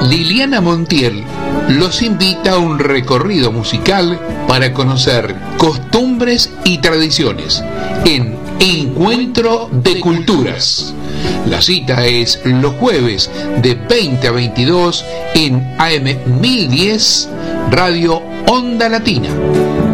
Liliana Montiel los invita a un recorrido musical para conocer costumbres y tradiciones en Encuentro de Culturas. La cita es los jueves de 20 a 22 en AM 1010 Radio Onda Latina.